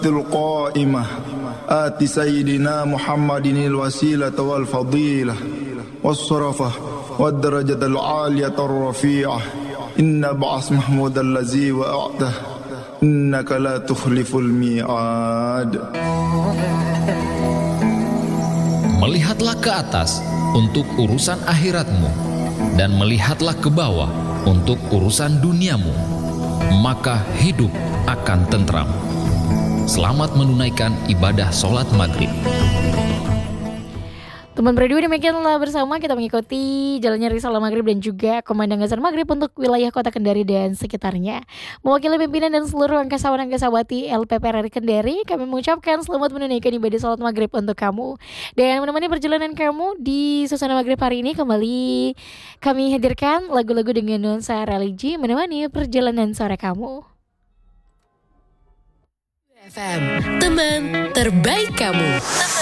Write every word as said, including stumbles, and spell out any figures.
القائمة آت سيدنا محمد الوسيلة والفضيلة والصرفة والدرجة العالية الرفيعة إن بعث محمود الذي وأعته إنك لا تخلف الميعاد. Melihatlah ke atas untuk urusan akhiratmu, dan melihatlah ke bawah untuk urusan duniamu, maka hidup akan tentram. Selamat menunaikan ibadah sholat maghrib. Teman berdua, demikianlah bersama kita mengikuti jalannya risalah maghrib dan juga komandang azan maghrib untuk wilayah kota Kendari dan sekitarnya. Mewakili pimpinan dan seluruh angkasawan angkasawati L P P R R I Kendari, kami mengucapkan selamat menunaikan ibadah sholat maghrib untuk kamu. Dan menemani perjalanan kamu di suasana maghrib hari ini, kembali kami hadirkan lagu-lagu dengan nuansa religi menemani perjalanan sore kamu. F M, teman terbaik kamu.